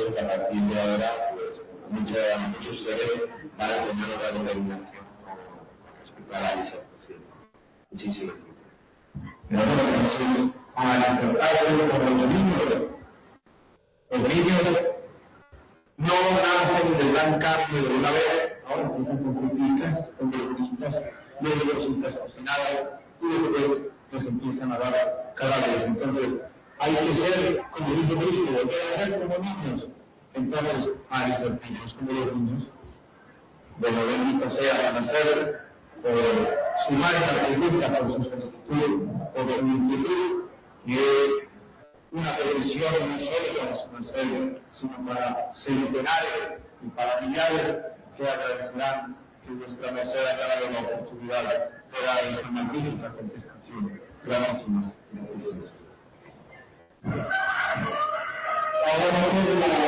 eso que a partir de ahora pues, muchos seres van a tener otra determinación respecto a la disertación. Muchísimas gracias. Entonces, a disertarse como los niños no nacen del gran cambio de una vez, ahora empiezan con frutitas, con verduritas, luego cositas cocinadas, y después nos empiezan a dar cada vez. Entonces, hay que ser, como dijo Cristo, volver a ser como niños. Entonces, a disertarnos como los niños. Bueno, bendito sea a nacer por su madre la por su solicitud, por su inquietud, que es una petición no solo para su merced, sino para centenares y para millares que agradecerán que vuestra merced haya dado la oportunidad de dar esta magnífica contestación. Gracias. Ahora